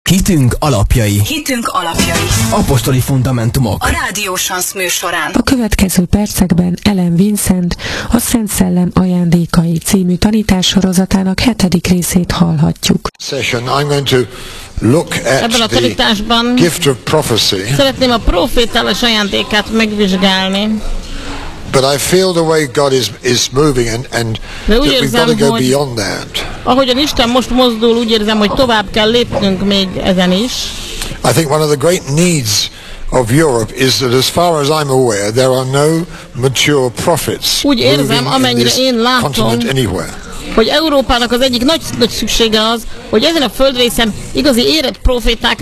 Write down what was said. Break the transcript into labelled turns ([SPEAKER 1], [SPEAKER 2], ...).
[SPEAKER 1] Hitünk alapjai.
[SPEAKER 2] Hitünk alapjai.
[SPEAKER 1] Apostoli fundamentumok.
[SPEAKER 2] A Rádió Sansz műsorán.
[SPEAKER 3] A következő percekben Ellen Vincent a Szent Szellem ajándékai című tanítássorozatának 7. részét hallhatjuk.
[SPEAKER 4] Ebben a tanításban szeretném a profétálás ajándékát megvizsgálni.
[SPEAKER 5] But I feel the way God is moving and that we've got to go beyond that.
[SPEAKER 4] Ahogyan Isten most mozdul, úgy érzem, hogy tovább kell lépnünk még ezen is.
[SPEAKER 5] I think one of the great needs of Europe is that as far as I'm aware, there are no mature prophets
[SPEAKER 4] úgy érzem, amennyire én látom, hogy Európának az egyik nagy szüksége az, hogy ezen a földrészen igazi érett proféták